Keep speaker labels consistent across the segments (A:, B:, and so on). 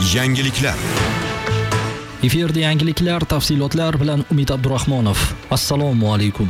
A: Yangiliklar.
B: Efirda yangiliklar, tafsilotlar bilan Umid Abdurahmonov. Assalomu alaykum.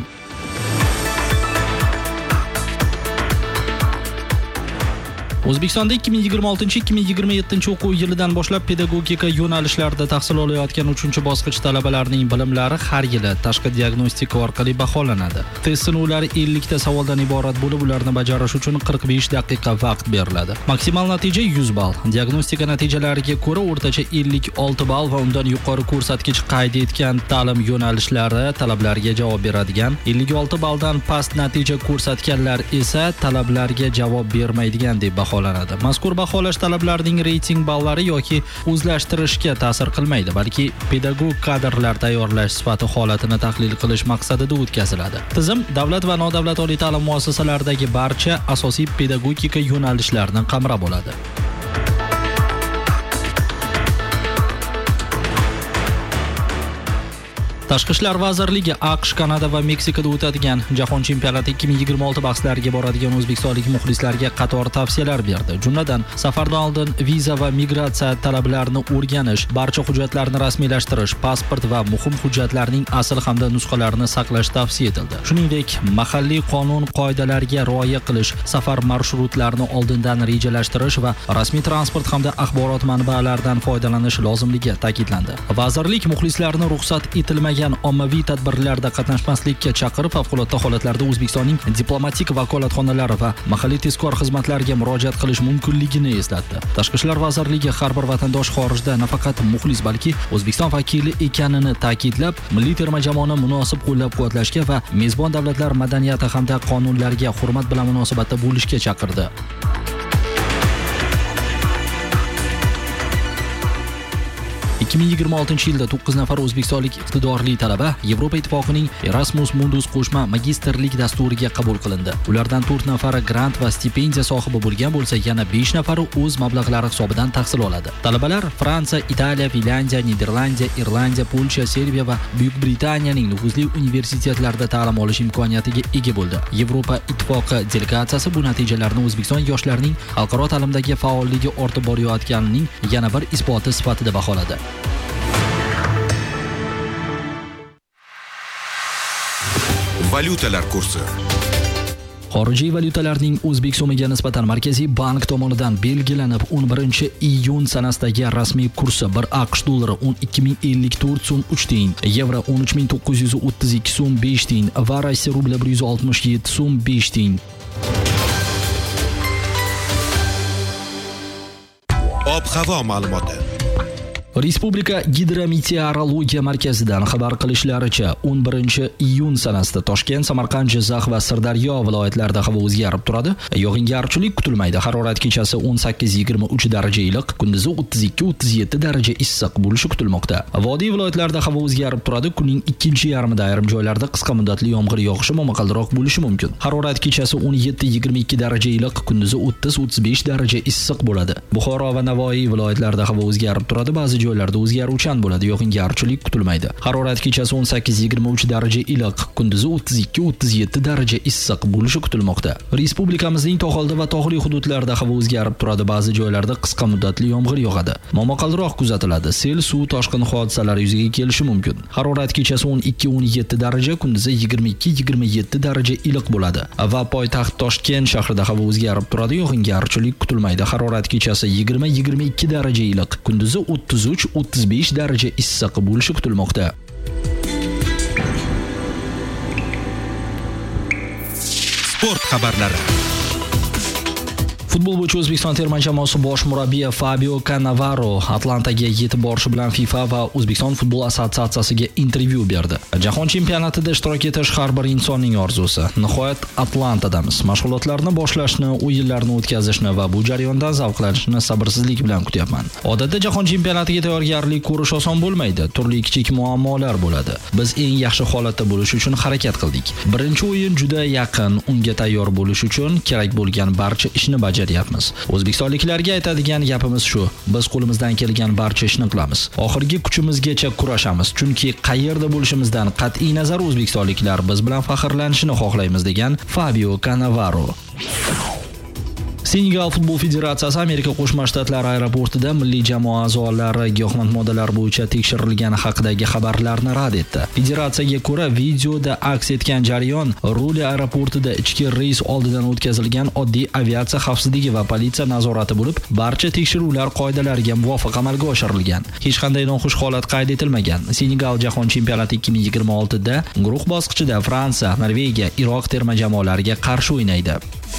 B: O'zbekistonda 2026-2027 o'quv yilidan boshlab pedagogika yo'nalishlarida tahsil olayotgan 3-bosqich talabalarining bilimlari har yili tashqi diagnostika orqali baholanadi. Test sinovlari 50 ta savoldan iborat bo'lib, ularni bajarish uchun 45 daqiqa vaqt beriladi. Maksimal natija 100 ball. Diagnostika natijalariga ko'ra o'rtacha 56 ball va undan yuqori ko'rsatkich qayd etgan ta'lim yo'nalishlari talablariga javob beradigan, 56 balldan past natija ko'rsatganlar esa talablarga javob bermaydigan deb baholanadi. Mazkur baholash talablarining reyting ballari yoki o'zlashtirishga ta'sir qilmaydi, balki pedagog kadrlar tayyorlash sifati holatini tahlil qilish maqsadida o'tkaziladi. Tizim davlat va nodavlat oliy ta'lim muassasalaridagi barcha asosiy pedagogika yo'nalishlarini qamrab oladi. Tashqi ishlar vazirligi AQSh, Kanada va Meksikada o'tadigan Jahon chempionati 2026 bahslariga boradigan o'zbekistonlik muxlislarga qator tavsiyalar berdi. Jumladan, safardan oldin viza va migratsiya talablarini o'rganish, barcha hujjatlarni rasmiylashtirish, pasport va muhim hujjatlarning asl hamda nusxalarini saqlash tavsiya etildi. Shuningdek, mahalliy qonun qoidalariga rioya qilish, safar marshrutlarining oldindan rejalashtirish va rasmiy transport hamda axborot manbalaridan foydalanish lozimligi ta'kidlandi. Vazirlik muxlislarni ruxsat etilmagan ommaviy tadbirlarda qatnashmaslikka chaqirib, favqulodda holatlarda O'zbekistonning diplomatik vakolatxonalari va mahalliy tezkor xizmatlariga murojaat qilish mumkinligini eslatdi. Tashqi ishlar vazirligi har bir vatandosh xorijda nafaqat muxlis, balki O'zbekiston vakili ekanini ta'kidlab, milliy terma jamoani munosib qo'llab-quvvatlashga va mezbon davlatlar madaniyati hamda qonunlariga hurmat bilan munosabatda bo'lishga chaqirdi. ...2026-yilda 9 nafar o'zbekistonlik iqtidorli talaba Yevropa Ittifoqining Erasmus Mundus qo'shma magistrlik dasturiga qabul qilindi. Ulardan 4 nafari grant va stipendiya sohibi bo'lgan bo'lsa, yana 5 nafari o'z mablag'lari hisobidan tahsil oladi. Talabalar Fransiya, Italiya, Finlandiya, Niderlandiya, Irlandiya, Polsha, Serbiya va Buyuk Britaniyaning nufuzli universitetlarida ta'lim olish imkoniyatiga ega bo'ldi. Yevropa Ittifoqi delegatsiyasi bu natijalarni O'zbekiston yoshlarining xalqaro ta'limdagi faolligi ortib borayotganining yana bir isboti sifatida baholadi.
A: Valyutalar kursi.
B: Xorijiy valyutalarning o'zbek so'miga nisbatan Markaziy bank tomonidan belgilanib 11-iyun sanasidagi rasmiy kursi 1 AQSh dollari 12.054 so'm 3 tiyin, yevro 13.932 so'm 5 tiyin va Rossiya rubli 167 so'm 5 tiyin.
A: Ob-havo ma'lumoti.
B: Respublika Gidrometeorologiya markazidan xabar qilishlaricha, 11-iyun sanasida Toshkent, Samarqand, Jizzax va Sirdaryo viloyatlarida havo o'zgarib turadi. Yog'ingarchilik kutilmaydi. Harorat kechasi 18-23 daraja iliq, kunduzi 32-37 daraja issiq bo'lishi kutilmoqda. Vodiy viloyatlarida havo o'zgarib turadi. Kunning ikkinchi yarmida ayrim joylarda qisqa muddatli yomg'ir yog'ishi momaqaldiroq bo'lishi mumkin. Harorat kechasi 17-22 daraja iliq, kunduzi 30-35 daraja issiq bo'ladi. Buxoro va Navoiy viloyatlarida havo o'zgarib turadi. Ba'zi joylarda o'zgaruvchan bo'ladi, yog'ingarchilik kutilmaydi. Harorat kechasi 18-23 daraja iliq, kunduzi 32-37 daraja issiq bo'lishi kutilmoqda. Respublikamizning tog'oldi va tog'li hududlarida havo o'zgarib turadi, ba'zi joylarda qisqa muddatli yomg'ir yog'adi. Momaqaldiroq kuzatiladi, sel, suv, toshqin hodisalari yuzaga kelishi mumkin. Harorat kechasi 12-17 daraja, kunduzi 22-27 daraja iliq bo'ladi va poytaxt Toshkent shahrida havo o'zgarib turadi, yog'ingarchilik kutilmaydi. Harorat kechasi 20-22 daraja iliq, kunduzi 33-35 daraja issiq bo'lishi kutilmoqda.
A: Sport xabarlari.
B: Futbol bo'yicha O'zbekiston terma jamoasi bosh murabbiyi Fabio Cannavaro Atlantaga yetib borishi bilan FIFA va O'zbekiston futbol assotsiatsiyasiga intervyu berdi. Jahon chempionatida ishtirok etish har bir insonning orzusi. Nihoyat Atlantadamiz. Mashg'ulotlarni boshlashni, o'yinlarni o'tkazishni va bu jarayondan zavqlanishni sabrsizlik bilan kutyapman. Odatda jahon chempionatiga tayyorgarlik ko'rish oson bo'lmaydi. Turli kichik muammolar bo'ladi. Biz eng yaxshi holatda bo'lish uchun harakat qildik. Birinchi o'yin juda yaqin, unga tayyor bo'lish uchun kerak bo'lgan barcha ishni bajaryapmiz. O'zbekistonliklarga aytadigan gapimiz shu: biz qo'limizdan kelgan barcha ishni qilamiz. Oxirgi kuchimizgacha kurashamiz, chunki qayerda bo'lishimizdan qat'iy nazar o'zbekistonliklar biz bilan faxrlanishini xohlaymiz, degan Fabio Cannavaro. Senegal futbol federatsiyasi Amerika Qo'shma Shtatlari aeroportida milliy jamoa a'zolari giyohvand moddalar bo'yicha tekshirilgani haqidagi xabarlarni rad etdi. Federatsiyaga ko'ra, videoda aks etgan jarayon Ruli aeroportida ichki reys oldidan o'tkazilgan oddiy aviatsiya xavfsizligi va politsiya nazorati bo'lib, barcha tekshiruvlar qoidalariga muvofiq amalga oshirilgan. Hech qanday noxush holat qayd etilmagan. Senegal Jahon chempionati 2026da guruh bosqichida Fransiya, Norvegiya, Iroq terma jamoalariga qarshi o'ynaydi.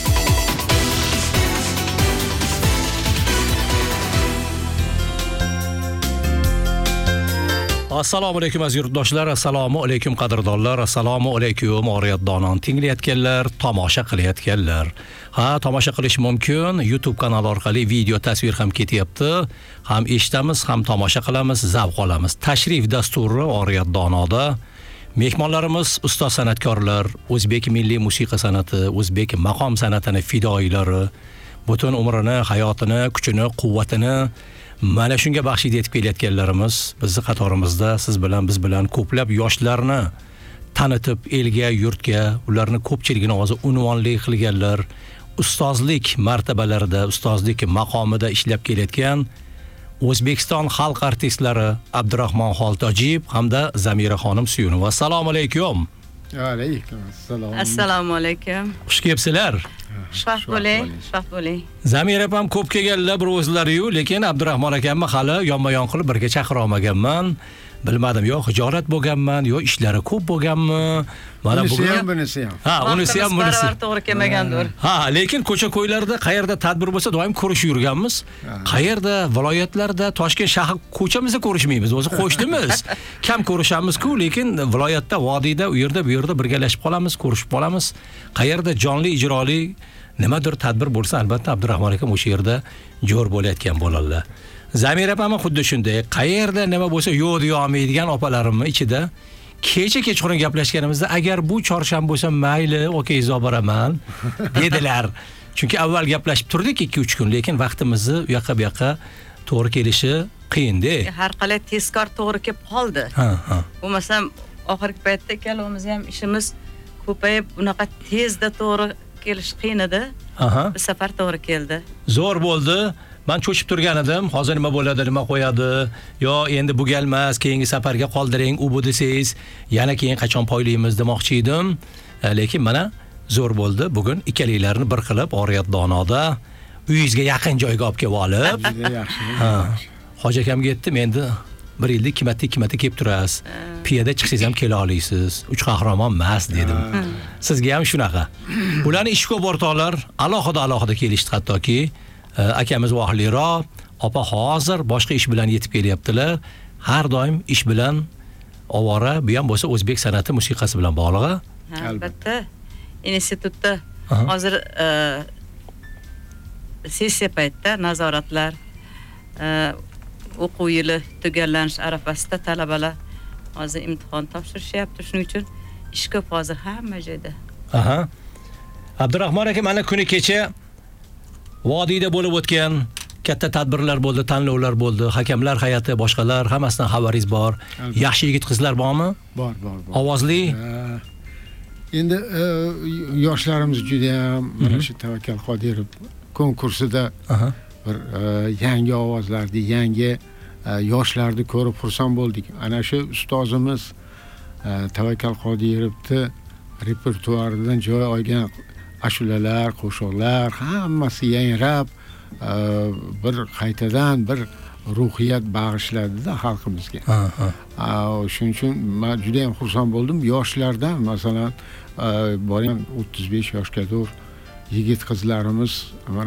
C: Assalomu alaykum aziz yurtdoshlar, assalomu alaykum qadrdonlar, assalomu alaykum oriyat donon tinglayotganlar, tomosha qilayotganlar. Ha, tomosha qilish mumkin. YouTube kanali orqali video tasvir ham ketyapti. Ham eshitamiz, ham tomosha qilamiz, zavq olamiz. Tashrif dasturi oriyat donoda mehmonlarimiz ustoz san'atkorlar, o'zbek milliy musiqa san'ati, o'zbek maqom san'atini fidoyilari, butun umrini, hayotini, kuchini, quvvatini mana shunga baxshid etib kelayotganlarimiz bizni qatorimizda siz bilan biz bilan ko'plab yoshlarni tanitib elga, yurtga, ularni ko'pchiligini hozir unvonli qilganlar, ustozlik martabalarida, ustozlik maqomida ishlab kelayotgan O'zbekiston xalq artistlari Abdurahmon Xoltojiyev hamda Zamira xonim Suyunova. Assalomu alaykum.
D: Alaykum assalom.
E: Assalomu alaykum.
C: Xush kelibsizlar.
E: Xushvaqt bo'ling, xushvaqt bo'ling.
C: Zamira ham ko'p kelganlar bir o'zlari-yu, lekin Abdurahmon akamni hali yonma-yon qilib birga chaqira olmaganman. Bilmadim, yo hijorat bo'lganman, yo ishlari ko'p bo'lganmi. Mana bugun
D: bunisi ham.
C: Ha, unisi ham bunisi.
E: Baravar to'g'ri kelmagandir.
C: Ha, lekin ko'cha-ko'ylarda qayerda tadbir bo'lsa, doim ko'rishib yurganmiz. Qayerda, viloyatlarda, Toshkent shahar ko'chamizda ko'rishmaymiz, o'zi qo'shnimiz. Kam ko'rishamiz-ku, lekin viloyatda, vodiyda, u yerda, bu yerda birgalashib qolamiz, ko'rishib qolamiz. Qayerda jonli ijroli nimadir tadbir bo'lsa, albatta Abdurahmon akam o'sha yerda jo'r bo'layotgan bo'ladilar. Zamira ham xuddi shunday. Qayerda nima bo'lsa yo'q deya olmaydigan opalarimni ichida kecha kechqurun gaplashganimizda agar bu chorshanba bo'lsa mayli, okeyzo boraman dedilar. Chunki avval gaplashib turdik 2-3 kun, lekin vaqtimizni u yoqqa bu yoqqa to'g'ri kelishi qiyin-da.
E: Har qalay tezkor to'g'ri kelib qoldi.
C: Ha.
E: Bo'lmasam oxirgi paytda ikkalamiz ham ishimiz ko'payib, bunaqa tezda to'g'ri kelish qiyin edi. Bu safar to'g'ri keldi.
C: Zo'r bo'ldi. Men cho'chib turgan edim, hozir nima bo'ladi, nima qo'yadi, yo endi bu gelmas, keyingi safarga qoldiring, u bu desangiz, yana keyin qachon poylaymiz demoqchi edim. Lekin mana zo'r bo'ldi. Bugun ikkaliklarini bir qilib oriyat donoda uyingizga yaqin joyga olib kelib olib.
D: Juda yaxshi.
C: Ha. Hoji akamga aytdim, endi bir yilda ikki marta kelib turasiz. Piyada chiqsangiz ham kela olasiz. Uch qahramon emas dedim. Sizga ham shunaqa. Bularni ish ko'p o'rtoqlar alohida kelishdi hattoki. Akamiz Vohliroq, opa hozir boshqa ish bilan yetib kelyaptilar. Har doim ish bilan ovora, bu ham bo'lsa o'zbek san'ati musiqasi bilan bog'liq.
E: Albatta. Institutda hozir sessiya paytida nazoratlar, o'quv yili tugallanish arafasida talabalar hozir imtihon topshirishyapti. Shuning uchun ish ko'p hozir hamma joyda.
C: Aha. Abdurahmon aka mana kuni kecha vodiyda bo'lib o'tgan katta tadbirlar bo'ldi, tanlovlar bo'ldi, hakamlar hay'ati, boshqalar, hammasidan xabaringiz bor. Yaxshi yigit-qizlar bormi?
D: Bor.
C: Ovozli?
D: Endi yoshlarimiz juda ham mana shu Tavakkal Qodirov konkursida bir yangi ovozlarni, yangi yoshlarni ko'rib xursand bo'ldik. Ana shu ustozimiz Tavakkal Qodirovni repertuaridan joy olgan ashulalar, qo'shiqlar hammasi yangrab bir qaytadan bir ruhiyat bag'ishladi-da xalqimizga. Shuning uchun men juda ham xursand bo'ldim. Yoshlardan masalan borgan 35 yoshga to'g'ri yigit qizlarimiz